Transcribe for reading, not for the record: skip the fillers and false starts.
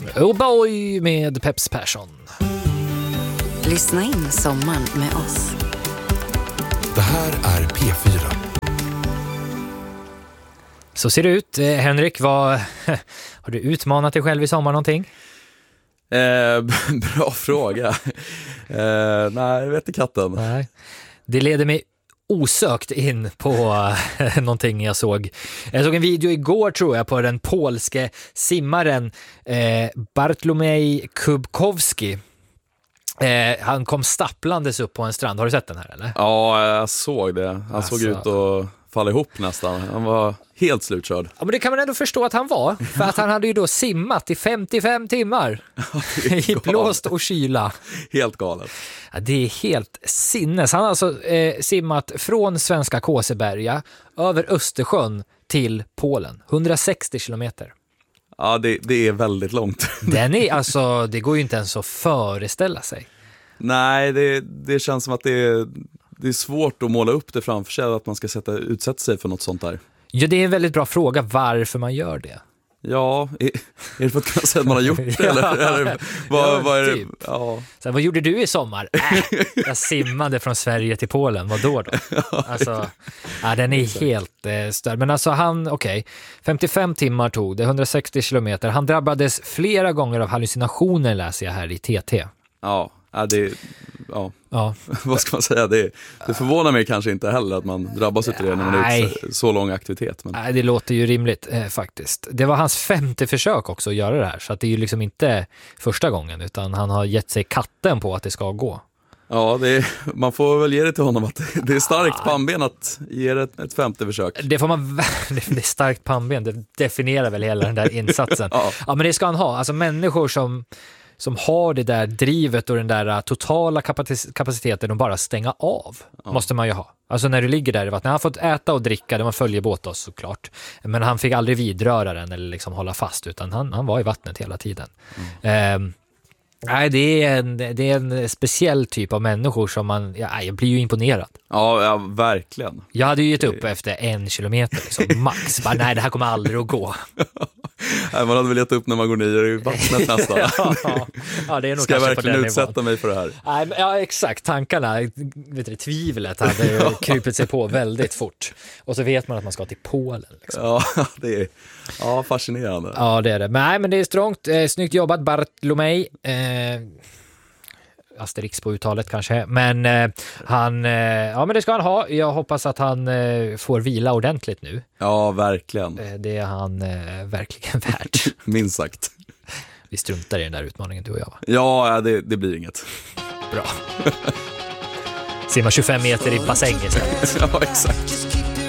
Oh boy med Peps Persson. Lyssna in sommaren med oss. Det här är P4. Så ser det ut. Henrik, har du utmanat dig själv i sommar någonting? Bra fråga. Nej, jag vet inte katten. Nej. Det leder mig osökt in på någonting jag såg. Jag såg en video igår tror jag på den polske simmaren Bartłomiej Kubkowski. Han kom stapplandes upp på en strand. Har du sett den här eller? Ja, jag såg det. Han såg ut att falla ihop nästan. Han var helt slutkörd. Ja, men det kan man ändå förstå att han var. För att han hade ju då simmat i 55 timmar. I blåst och kyla. Helt galet. Ja, det är helt sinnes. Han har alltså simmat från svenska Kåseberga över Östersjön till Polen. 160 kilometer. Ja, det är väldigt långt. Den är alltså, det går ju inte ens att föreställa sig. Nej, det känns som att det är svårt att måla upp det framför sig att man ska utsätta sig för något sånt där. Ja, det är en väldigt bra fråga varför man gör det. Ja, är det för att kunna säga att man har gjort det? Eller vad är det? Typ. Ja. Så, vad gjorde du i sommar? Jag simmade från Sverige till Polen. Vad då? Alltså, den är helt störd. Men alltså 55 timmar tog det, 160 kilometer. Han drabbades flera gånger av hallucinationer, läser jag här i TT. Ja, vad ska man säga? Det förvånar mig kanske inte heller att man drabbas av det när man är så lång aktivitet. Men... Nej, det låter ju rimligt faktiskt. Det var hans 5:e försök också att göra det här. Så att det är ju liksom inte första gången utan han har gett sig katten på att det ska gå. Ja, man får väl ge det till honom att det är starkt pannben att ge det ett 5:e försök. Det är starkt pannben, det definierar väl hela den där insatsen. Ja, men det ska han ha. Alltså människor som har det där drivet och den där totala kapaciteten att bara stänga av, måste man ju ha. Alltså när du ligger där i vattnet, han har fått äta och dricka, det var följebåt oss såklart. Men han fick aldrig vidröra den eller liksom hålla fast, utan han var i vattnet hela tiden. Nej, det är en speciell typ av människor som jag blir ju imponerad. Ja, verkligen. Jag hade ju gett upp efter 1 kilometer liksom, max. Bara, nej, det här kommer aldrig att gå. Nej, man hade väl gett upp när man går ner i vattnet nästan. Ja, det är nog ska jag verkligen verkligen utsätta mig för det här? Nej, ja, exakt. Tankarna, tvivlet hade krypit sig på väldigt fort. Och så vet man att man ska till Polen. Liksom. Ja, det är fascinerande. Ja, det är det. Men det är strångt. Snyggt jobbat, Bartłomiej. Asterix på uttalet kanske. Men men det ska han ha. Jag hoppas att han får vila ordentligt nu. Ja, verkligen. Det är han verkligen värt. Minst sagt. Vi struntar i den där utmaningen, du och jag, va? Ja, det blir inget. Bra. Simma 25 meter i bassäng istället. Ja, exakt.